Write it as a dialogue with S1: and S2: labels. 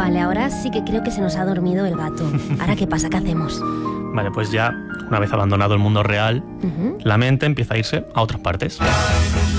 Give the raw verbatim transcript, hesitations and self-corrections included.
S1: Vale, ahora sí que creo que se nos ha dormido el gato. ¿Ahora qué pasa? ¿Qué hacemos?
S2: Vale, pues ya, una vez abandonado el mundo real, uh-huh. la mente empieza a irse a otras partes.